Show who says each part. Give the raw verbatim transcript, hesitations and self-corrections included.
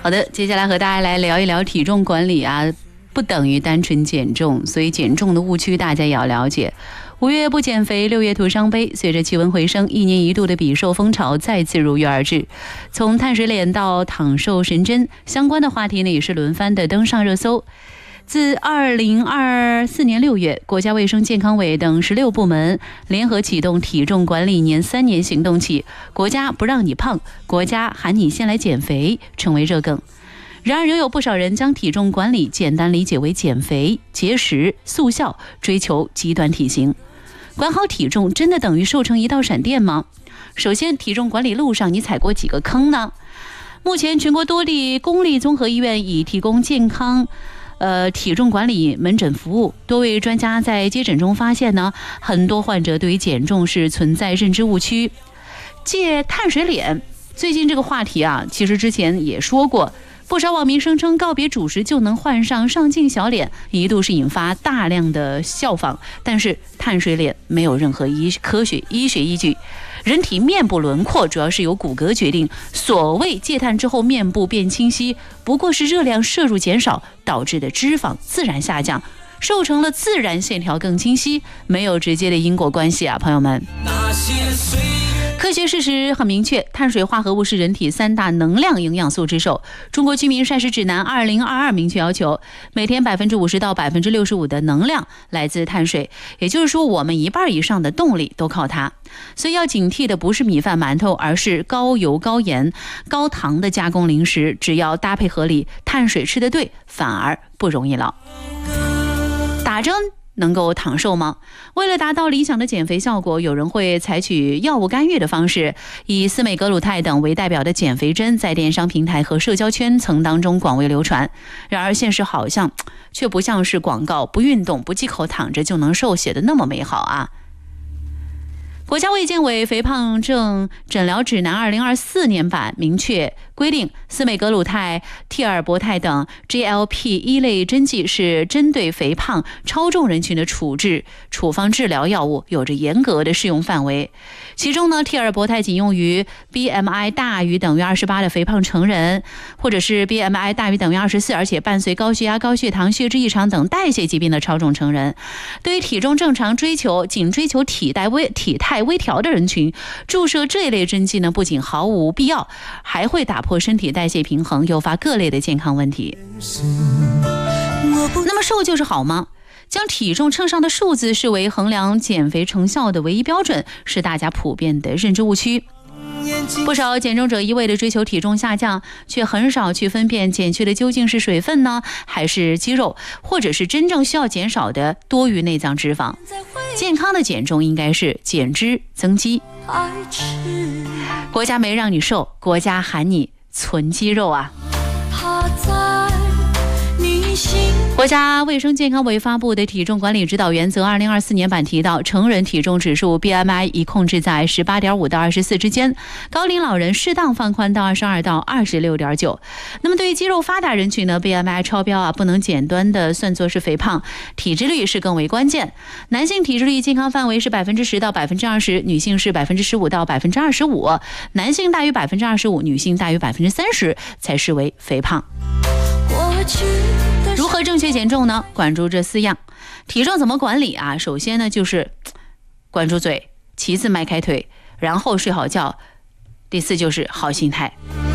Speaker 1: 好的，接下来和大家来聊一聊体重管理啊，不等于单纯减重，所以减重的误区大家也要了解。五月不减肥，六月徒伤悲。随着气温回升，一年一度的比瘦风潮再次如约而至。从碳水脸到躺瘦神针，相关的话题呢也是轮番的登上热搜。自二零二四年六月，国家卫生健康委等十六部门联合启动体重管理年三年行动起，国家不让你胖，国家喊你先来减肥，成为热梗。然而，仍有不少人将体重管理简单理解为减肥、节食、速效，追求极端体型。管好体重真的等于瘦成一道闪电吗？首先，体重管理路上你踩过几个坑呢？目前，全国多地公立综合医院已提供健康呃，体重管理门诊服务。多位专家在接诊中发现呢，很多患者对于减重是存在认知误区。戒碳水脸，最近这个话题啊，其实之前也说过。不少网民声称告别主食就能换上上镜小脸，一度是引发大量的效仿。但是碳水脸没有任何医科学医学依据。人体面部轮廓主要是由骨骼决定，所谓戒碳之后面部变清晰，不过是热量摄入减少导致的脂肪自然下降，瘦成了自然线条更清晰，没有直接的因果关系啊，朋友们。科学事实很明确，碳水化合物是人体三大能量营养素之首。中国居民膳食指南二零二二明确要求，每天百分之五十到百分之六十五的能量来自碳水，也就是说，我们一半以上的动力都靠它。所以要警惕的不是米饭馒头，而是高油、高盐、高糖的加工零食。只要搭配合理，碳水吃得对，反而不容易老。打针能够躺瘦吗？为了达到理想的减肥效果，有人会采取药物干预的方式，以司美格鲁肽等为代表的减肥针在电商平台和社交圈层当中广为流传。然而现实好像却不像是广告，不运动不忌口躺着就能瘦写的那么美好啊。国家卫健委肥胖症诊疗指南二零二四年版明确规定，司美格鲁肽、替尔博肽等 G L P 一 类针剂是针对肥胖、超重人群的处置处方治疗药物，有着严格的适用范围。其中呢，替尔博肽仅用于 B M I 大于等于二十八的肥胖成人，或者是 B M I 大于等于二十四，而且伴随高血压、高血糖、血脂异常等代谢疾病的超重成人。对于体重正常、追求仅追求体态微体态微调的人群，注射这一类针剂呢，不仅毫无必要，还会打破身体代谢平衡，诱发各类的健康问题。那么瘦就是好吗？将体重秤上的数字视为衡量减肥成效的唯一标准，是大家普遍的认知误区。不少减重者一味的追求体重下降，却很少去分辨减去的究竟是水分呢，还是肌肉，或者是真正需要减少的多余内脏脂肪。健康的减重应该是减脂增肌。国家没让你瘦，国家喊你存肌肉啊。国家卫生健康委发布的体重管理指导原则二零二四年版提到，成人体重指数 B M I 宜控制在 十八点五 到二十四之间，高龄老人适当放宽到二十二到二十六点九。那么对于肌肉发达人群呢， B M I 超标啊，不能简单的算作是肥胖，体脂率是更为关键。男性体脂率健康范围是 百分之十 到 百分之二十， 女性是 百分之十五 到 百分之二十五， 男性大于 百分之二十五， 女性大于 百分之三十 才视为肥胖。如何正确减重呢？关注这四样。体重怎么管理啊？首先呢，就是关注嘴，其次迈开腿，然后睡好觉，第四就是好心态。